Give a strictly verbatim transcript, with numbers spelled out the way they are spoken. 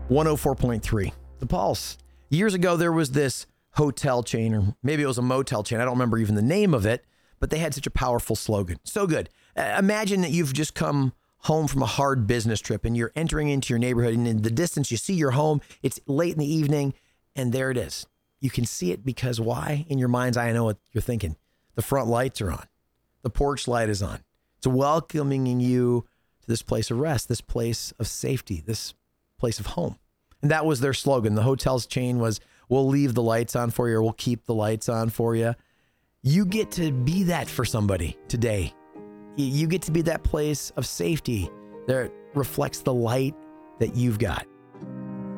one oh four point three, The Pulse. Years ago, there was this hotel chain, or maybe it was a motel chain. I don't remember even the name of it, but they had such a powerful slogan. So good. Uh, imagine that you've just come home from a hard business trip and you're entering into your neighborhood, and in the distance, you see your home. It's late in the evening, and there it is. You can see it because why? In your mind's eye, I know what you're thinking. The front lights are on. The porch light is on. It's welcoming you to this place of rest, this place of safety, this place of home. And that was their slogan. The hotel's chain was, we'll leave the lights on for you, or we'll keep the lights on for you. You get to be that for somebody today. You get to be that place of safety that reflects the light that you've got.